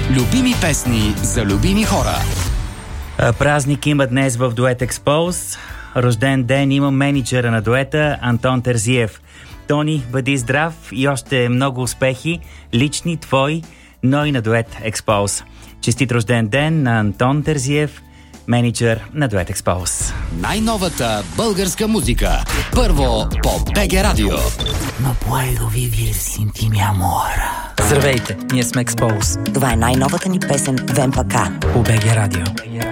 Любими песни за любими хора. Празник има днес в Дует Експоз. Рожден ден има мениджъра на дуета Антон Терзиев. Тони, бъди здрав и още много успехи, лични, твои, но и на Дует Експоз. Честит рожден ден на Антон Терзиев, мениджър на Дует Експоз. Най-новата българска музика. Първо по БГ Радио. No puedo vivir sin ti, mi amor. Здравейте, ние сме Експоз. Това е най-новата ни песен в МПК. По БГ Радио.